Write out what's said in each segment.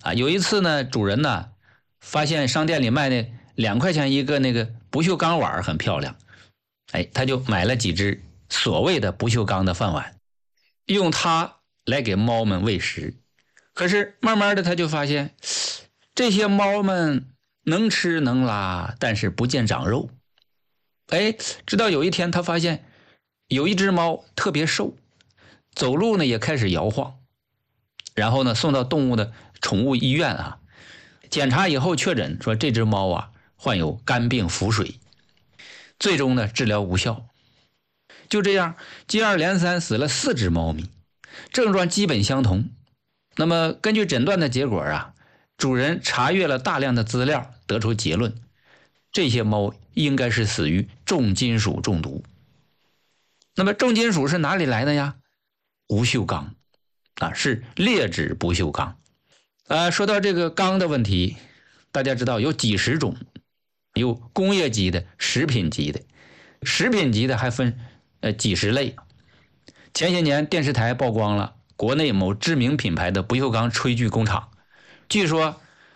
有一次呢，主人呢发现商店里卖的2块钱一个那个不锈钢碗很漂亮，他就买了几只所谓的不锈钢的饭碗，用它来给猫们喂食。可是慢慢的他就发现，这些猫们能吃能拉，但是不见长肉。直到有一天他发现有一只猫特别瘦，走路呢也开始摇晃，然后呢送到动物的宠物医院检查以后确诊说这只猫患有肝病腹水，最终呢治疗无效。就这样接二连三死了4只猫咪，症状基本相同。那么根据诊断的结果主人查阅了大量的资料，得出结论，这些猫应该是死于重金属中毒。那么重金属是哪里来的呀？不锈钢是劣质不锈钢。说到这个钢的问题，大家知道有几十种，有工业级的、食品级的，食品级的还分几十类。前些年电视台曝光了国内某知名品牌的不锈钢炊具工厂，据说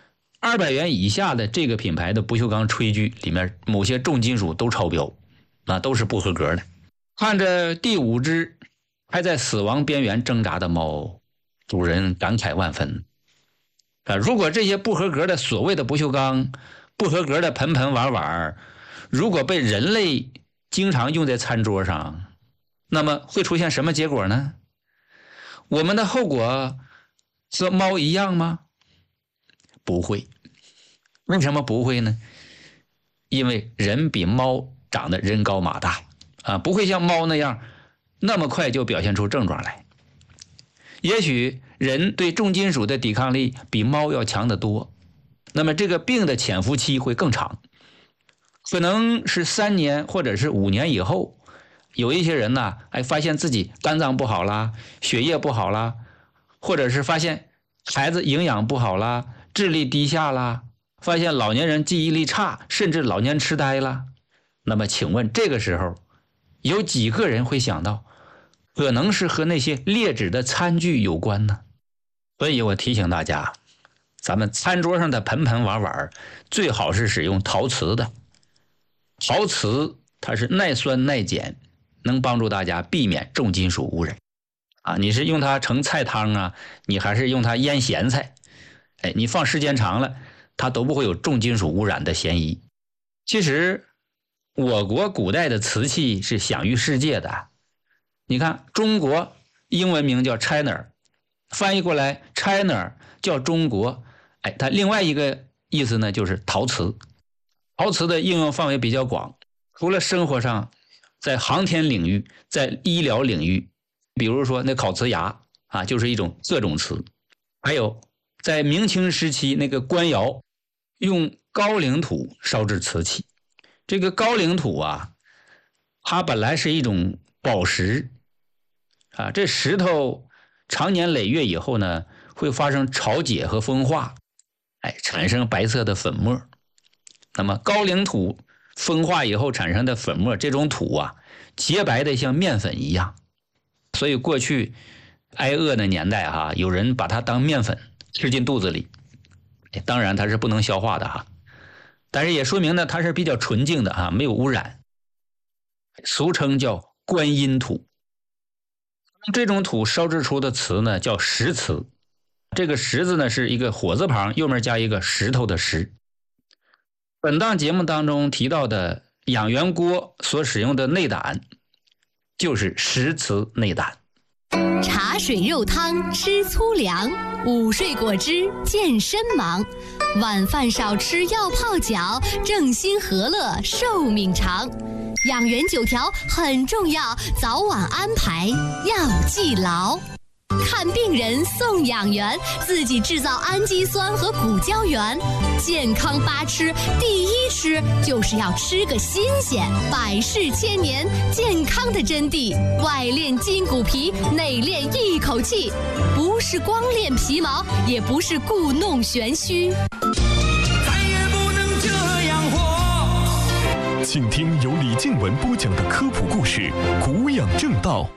200元以下的这个品牌的不锈钢炊具里面某些重金属都超标，那都是不合格的。看着第5只还在死亡边缘挣扎的猫，主人感慨万分。如果这些不合格的所谓的不锈钢、不合格的盆盆碗碗，如果被人类经常用在餐桌上，那么会出现什么结果呢？我们的后果和猫一样吗？不会。为什么不会呢？因为人比猫长得人高马大不会像猫那样那么快就表现出症状来。也许人对重金属的抵抗力比猫要强得多，那么这个病的潜伏期会更长，可能是3年或者是5年以后，有一些人发现自己肝脏不好啦，血液不好啦，或者是发现孩子营养不好啦，智力低下啦，发现老年人记忆力差，甚至老年痴呆啦。那么请问这个时候有几个人会想到可能是和那些劣质的餐具有关呢？所以我提醒大家，咱们餐桌上的盆盆碗碗最好是使用陶瓷的。陶瓷它是耐酸耐碱，能帮助大家避免重金属污染你是用它盛菜汤你还是用它腌咸菜，你放时间长了它都不会有重金属污染的嫌疑。其实我国古代的瓷器是享誉世界的，你看中国英文名叫 China， 翻译过来 China 叫中国，它另外一个意思呢就是陶瓷。陶瓷的应用范围比较广，除了生活上，在航天领域，在医疗领域，比如说那烤瓷牙就是一种各种瓷。还有在明清时期那个官窑用高岭土烧制瓷器，这个高岭土它本来是一种宝石这石头长年累月以后呢，会发生潮解和风化，产生白色的粉末。那么高岭土风化以后产生的粉末，这种土洁白的像面粉一样，所以过去挨饿的年代有人把它当面粉吃进肚子里，当然它是不能消化的但是也说明呢它是比较纯净的没有污染，俗称叫观音土。这种土烧制出的瓷呢叫石瓷，这个石字呢是一个火字旁，右面加一个石头的石。本档节目当中提到的养元锅所使用的内胆就是石瓷内胆。 茶水肉汤吃粗粮，午睡果汁健身忙，晚饭少吃药泡脚，正心和乐寿命长。养元9条很重要，早晚安排要记牢。看病人送养元，自己制造氨基酸和骨胶原。健康8吃，第一吃就是要吃个新鲜。百世千年，健康的真谛，外练筋骨皮，内练一口气，不是光练皮毛，也不是故弄玄虚。 再也不能这样活。 请听由李静文播讲的科普故事《古养正道》。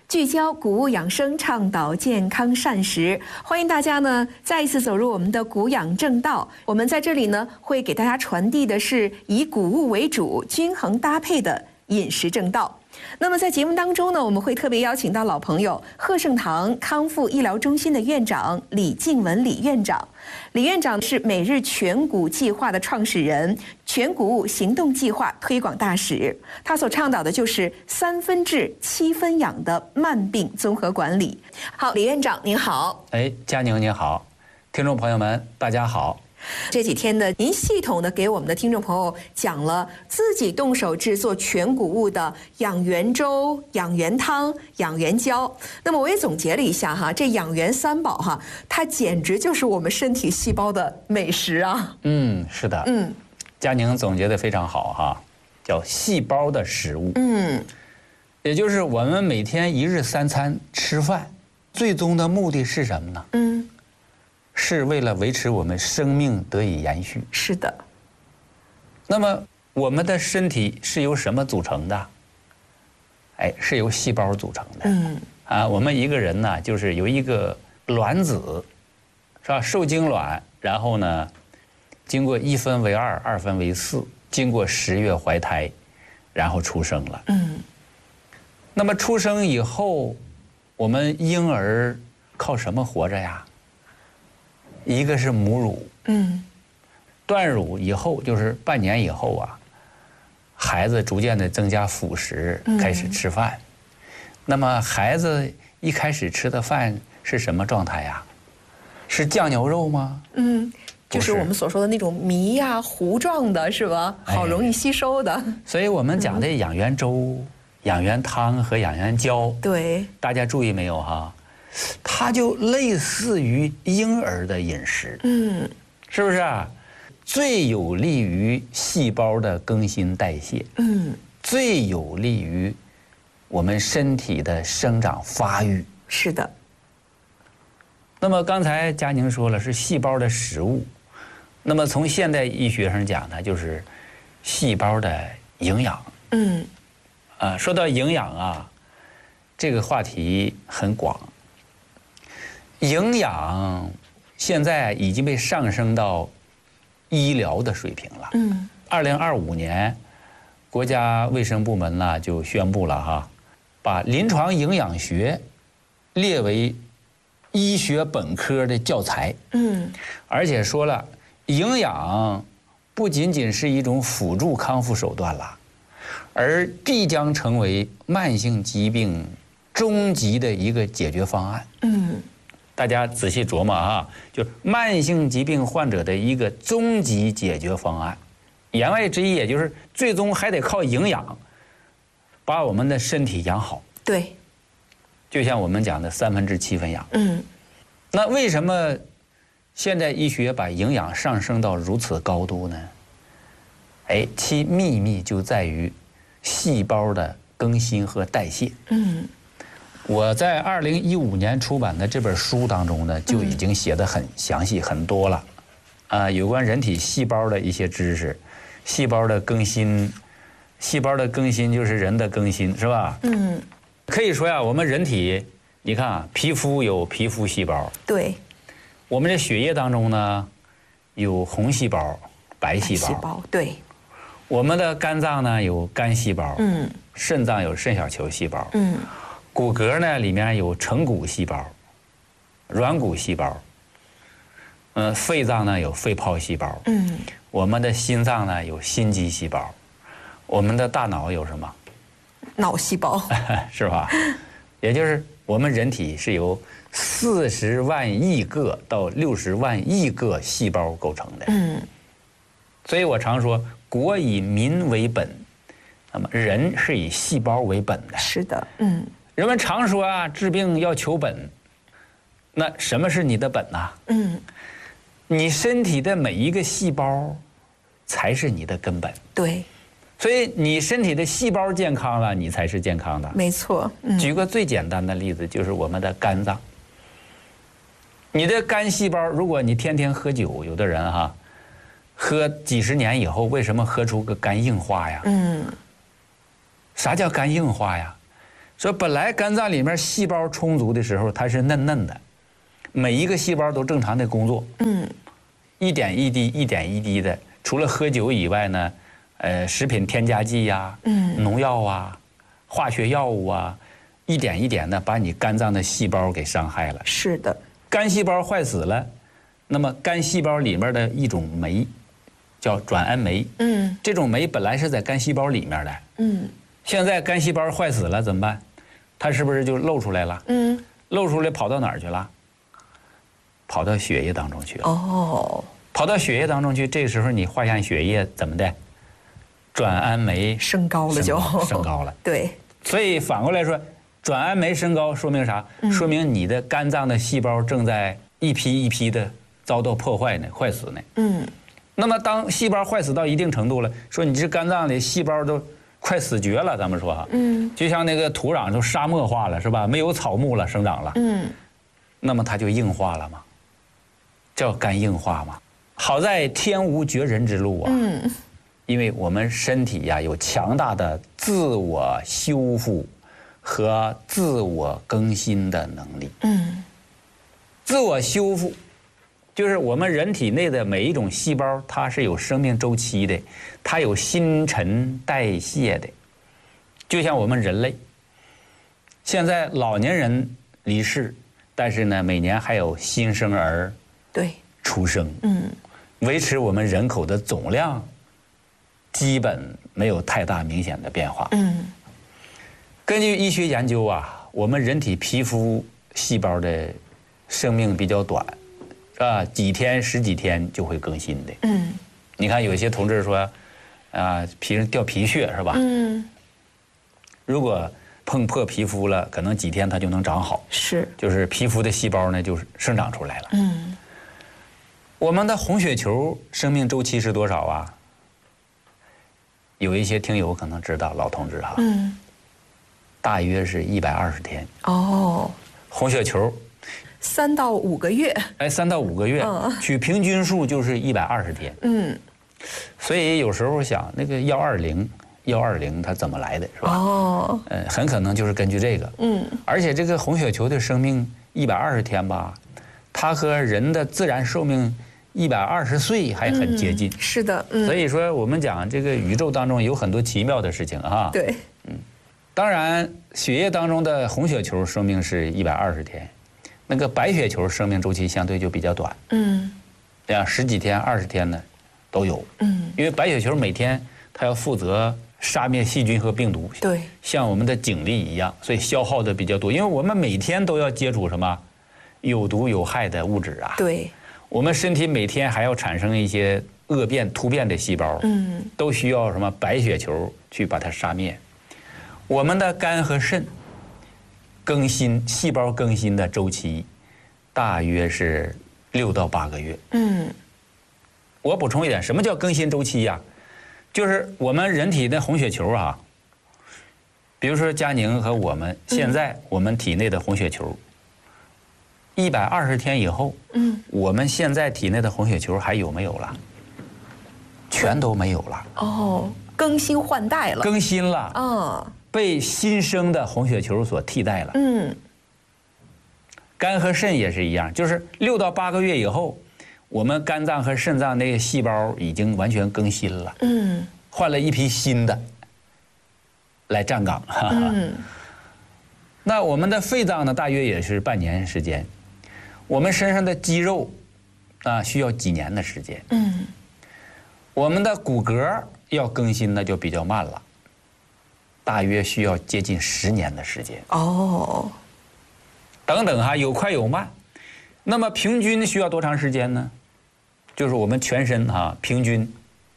聚焦谷物养生，倡导健康膳食，欢迎大家呢再一次走入我们的谷养正道。我们在这里呢会给大家传递的是以谷物为主、均衡搭配的饮食正道。那么在节目当中呢，我们会特别邀请到老朋友贺盛堂康复医疗中心的院长李静文李院长。李院长是每日全谷计划的创始人，全谷物行动计划推广大使。他所倡导的就是3分治7分养的慢病综合管理。好，李院长您好。 佳宁您好，听众朋友们大家好。 这几天呢，您系统的给我们的听众朋友讲了自己动手制作全谷物的养元粥、养元汤、养元胶。那么我也总结了一下哈，这养元3宝哈，它简直就是我们身体细胞的美食啊。 是的。佳宁总结的非常好哈，叫细胞的食物。也就是我们每天1日3餐吃饭，最终的目的是什么呢？是为了维持我们生命得以延续。 是的。 那么我们的身体是由什么组成的？是由细胞组成的。我们一个人呢，就是由一个卵子，是吧？受精卵，然后呢，经过1分为2， 2分为4，经过10月怀胎，然后出生了。那么出生以后，我们婴儿靠什么活着呀？一个是母乳，断乳以后就是半年以后啊，孩子逐渐的增加辅食，开始吃饭。那么孩子一开始吃的饭是什么状态呀？是酱牛肉吗？ 就是我们所说的那种糜呀、糊状的，是吧？好容易吸收的。 所以我们讲的养元粥、养元汤和养元胶， 对， 大家注意没有哈？它就类似于婴儿的饮食，是不是啊？最有利于细胞的更新代谢，最有利于我们身体的生长发育。 是的。 那么刚才佳宁说了是细胞的食物，那么从现代医学上讲呢，就是细胞的营养。说到营养啊，这个话题很广。营养现在已经被上升到医疗的水平了。2025年，国家卫生部门呢就宣布了哈，把临床营养学列为医学本科的教材。而且说了，营养不仅仅是一种辅助康复手段了，而必将成为慢性疾病终极的一个解决方案。大家仔细琢磨啊，就是慢性疾病患者的一个终极解决方案。言外之意，也就是最终还得靠营养，把我们的身体养好。 对， 就像我们讲的3分治7分养。那为什么现代医学把营养上升到如此高度呢？其秘密就在于细胞的更新和代谢。我在2015年出版的这本书当中呢，就已经写得很详细很多了，有关人体细胞的一些知识，细胞的更新，细胞的更新就是人的更新，是吧？可以说呀，我们人体，你看啊，皮肤有皮肤细胞， 对， 我们的血液当中呢，有红细胞、白细胞， 对， 我们的肝脏呢有肝细胞，肾脏有肾小球细胞，骨骼呢里面有成骨细胞、软骨细胞，肺脏呢有肺泡细胞，我们的心脏呢有心肌细胞，我们的大脑有什么？ 脑细胞， 是吧？也就是我们人体是由40万亿个到60万亿个细胞构成的。所以我常说，国以民为本，那么人是以细胞为本的。 是的， 人们常说啊，治病要求本。那什么是你的本呢？你身体的每一个细胞才是你的根本。 对。 所以你身体的细胞健康了，你才是健康的。 没错。 举个最简单的例子，就是我们的肝脏。你的肝细胞，如果你天天喝酒，有的人哈，喝几十年以后，为什么喝出个肝硬化呀？啥叫肝硬化呀？ 说本来肝脏里面细胞充足的时候，它是嫩嫩的，每一个细胞都正常的工作，一点一滴，一点一滴的。除了喝酒以外呢，食品添加剂呀、农药啊、化学药物啊，一点一点的把你肝脏的细胞给伤害了。 是的， 肝细胞坏死了，那么肝细胞里面的一种酶叫转氨酶，这种酶本来是在肝细胞里面的，现在肝细胞坏死了怎么办？它是不是就露出来了？露出来跑到哪儿去了？跑到血液当中去了。 哦， 跑到血液当中去，这个时候你化下血液怎么的？转氨酶升高了就升高了。 对， 所以反过来说，转氨酶升高说明啥？说明你的肝脏的细胞正在一批一批的遭到破坏呢，坏死呢。那么当细胞坏死到一定程度了，说你这肝脏里细胞都快死绝了，咱们说哈，就像那个土壤都沙漠化了，是吧？没有草木了，生长了，那么它就硬化了嘛，叫肝硬化嘛。好在天无绝人之路啊，因为我们身体呀有强大的自我修复和自我更新的能力。自我修复就是我们人体内的每一种细胞，它是有生命周期的，它有新陈代谢的。就像我们人类，现在老年人离世，但是呢，每年还有新生儿对出生，维持我们人口的总量基本没有太大明显的变化。根据医学研究啊，我们人体皮肤细胞的生命比较短，啊，几天十几天就会更新的。你看有些同志说，啊，皮上掉皮屑是吧？如果碰破皮肤了，可能几天它就能长好。 是， 就是皮肤的细胞呢，就是生长出来了。我们的红血球生命周期是多少啊？有一些听友可能知道，老同志哈，大约是120天。 哦， 红血球 3到5个月。 哎，3到5个月，取平均数就是120天。所以有时候想那个120它怎么来的，是吧？ 哦， 很可能就是根据这个。而且这个红血球的生命120天吧，它和人的自然寿命120岁还很接近。 是的， 所以说我们讲这个宇宙当中有很多奇妙的事情啊。 对， 当然血液当中的红血球生命是120天，那个白血球生命周期相对就比较短。这样10几天、20天呢都有。因为白血球每天它要负责杀灭细菌和病毒， 对， 像我们的警力一样，所以消耗的比较多。因为我们每天都要接触什么有毒有害的物质啊。 对， 我们身体每天还要产生一些恶变突变的细胞，都需要什么白血球去把它杀灭。我们的肝和肾更新细胞更新的周期大约是6到8个月。我补充一点，什么叫更新周期呀？就是我们人体的红血球啊，比如说佳宁和我们现在我们体内的红血球，120天以后，我们现在体内的红血球还有没有了？全都没有了。 哦，更新换代了。 更新了。被新生的红血球所替代了。肝和肾也是一样，就是6到8个月以后，我们肝脏和肾脏那个细胞已经完全更新了。换了一批新的来站岗。那我们的肺脏呢，大约也是半年时间。我们身上的肌肉啊，需要几年的时间。我们的骨骼要更新呢，就比较慢了，大约需要接近10年的时间。 哦， 等等哈，有快有慢。那么平均需要多长时间呢？就是我们全身哈，平均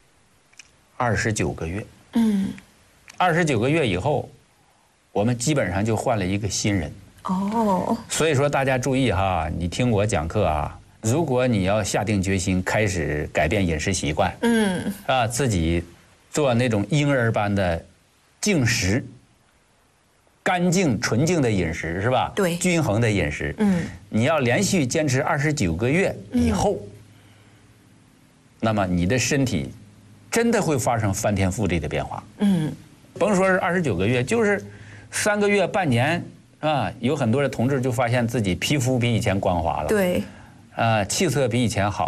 29个月。29个月以后，我们基本上就换了一个新人。 哦， 所以说大家注意哈，你听我讲课啊，如果你要下定决心开始改变饮食习惯，自己做那种婴儿般的净食，干净纯净的饮食是吧？ 对， 均衡的饮食。你要连续坚持29个月以后，那么你的身体真的会发生翻天覆地的变化。甭说是29个月，就是 3个月、半年啊，有很多的同志就发现自己皮肤比以前光滑了， 对， 气色比以前好。